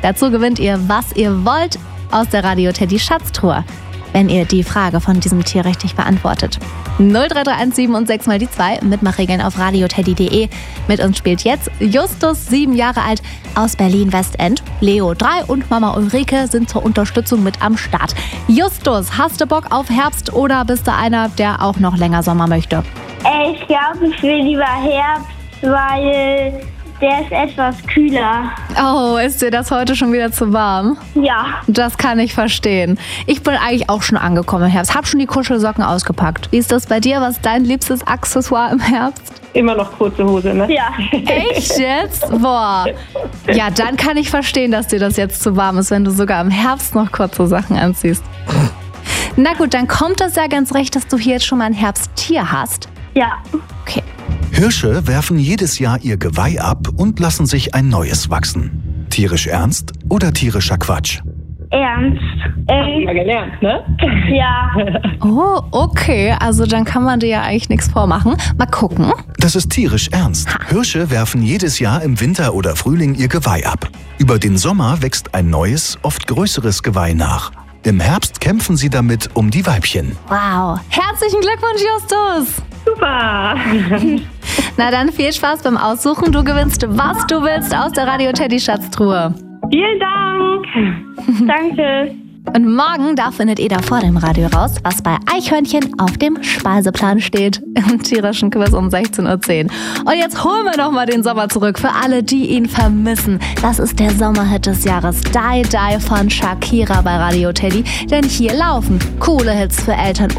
Dazu gewinnt ihr, was ihr wollt, aus der Radio Teddy Schatztruhe, wenn ihr die Frage von diesem Tier richtig beantwortet. 03317 und 6 mal die 2, Mitmachregeln auf radioteddy.de. Mit uns spielt jetzt Justus, 7 Jahre alt, aus Berlin-Westend. Leo, 3 und Mama Ulrike sind zur Unterstützung mit am Start. Justus, hast du Bock auf Herbst oder bist du einer, der auch noch länger Sommer möchte? Ich glaube, ich will lieber Herbst, weil der ist etwas kühler. Oh, ist dir das heute schon wieder zu warm? Ja. Das kann ich verstehen. Ich bin eigentlich auch schon angekommen im Herbst. Hab schon die Kuschelsocken ausgepackt. Wie ist das bei dir? Was ist dein liebstes Accessoire im Herbst? Immer noch kurze Hose, ne? Ja. Echt jetzt? Boah. Ja, dann kann ich verstehen, dass dir das jetzt zu warm ist, wenn du sogar im Herbst noch kurze Sachen anziehst. Na gut, dann kommt das ja ganz recht, dass du hier jetzt schon mal ein Herbsttier hast. Ja. Okay. Hirsche werfen jedes Jahr ihr Geweih ab und lassen sich ein neues wachsen. Tierisch ernst oder tierischer Quatsch? Ernst. Mal gelernt, ne? Ja. Oh, okay. Also dann kann man dir ja eigentlich nichts vormachen. Mal gucken. Das ist tierisch ernst. Hirsche werfen jedes Jahr im Winter oder Frühling ihr Geweih ab. Über den Sommer wächst ein neues, oft größeres Geweih nach. Im Herbst kämpfen sie damit um die Weibchen. Wow. Herzlichen Glückwunsch, Justus. Super! Na dann viel Spaß beim Aussuchen. Du gewinnst, was du willst aus der Radio Teddy Schatztruhe. Vielen Dank! Danke. Und morgen, da findet ihr da vor dem Radio raus, was bei Eichhörnchen auf dem Speiseplan steht. Im tierischen Quiz um 16:10 Uhr. Und jetzt holen wir nochmal den Sommer zurück für alle, die ihn vermissen. Das ist der Sommerhit des Jahres, Die Die von Shakira bei Radio Teddy. Denn hier laufen coole Hits für Eltern